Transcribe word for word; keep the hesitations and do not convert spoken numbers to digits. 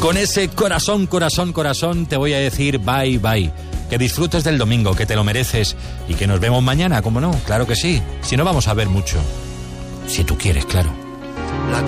Con ese corazón, corazón, corazón te voy a decir bye, bye. Que disfrutes del domingo, que te lo mereces y que nos vemos mañana, ¿cómo no? Claro que sí. Si no, vamos a ver mucho. Si tú quieres, claro.